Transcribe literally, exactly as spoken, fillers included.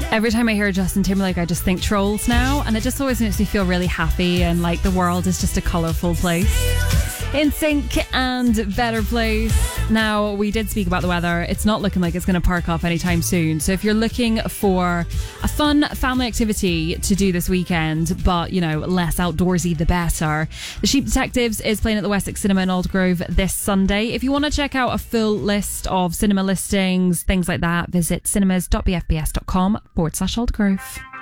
Every time I hear Justin Timberlake, I just think Trolls now, and it just always makes me feel really happy and like the world is just a colourful place. In Sync and Better Place. Now, we did speak about the weather. It's not looking like it's going to park up anytime soon. So if you're looking for a fun family activity to do this weekend, but, you know, less outdoorsy, the better, The Sheep Detectives is playing at the Wessex Cinema in Aldgrove this Sunday. If you want to check out a full list of cinema listings, things like that, visit cinemas.bfbs.com forward slash Aldgrove.